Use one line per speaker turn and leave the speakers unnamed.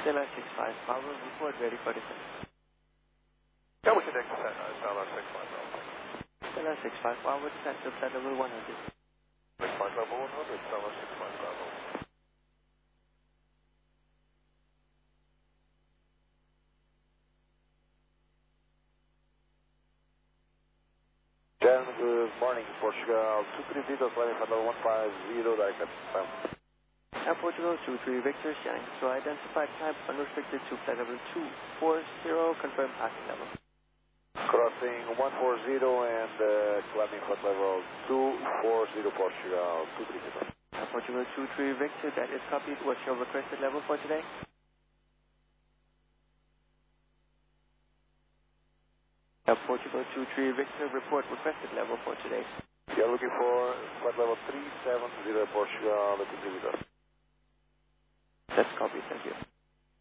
Stella 65 Bravo, report ready for descent.
Yeah, we can take descent, Stella 65 Bravo.
Stella 65 Bravo, descent to flight level 100.
Flight level 100, Stella 65 Bravo. Jan, good morning, Portugal 23 Victor, flight level 150, direct at time.
Air Portugal 23 Victor, Shanghai, so identified type unrestricted to flight level 240, confirm passing level.
Crossing 140 and climbing flight level 240 Portugal 23 Victor.
Air Portugal 23 Victor, that is copied. What's your requested level for today? Air Portugal 23 Victor, report requested level for today.
We are looking for flight level 370 Portugal 23 Victor.
That's copied, thank you.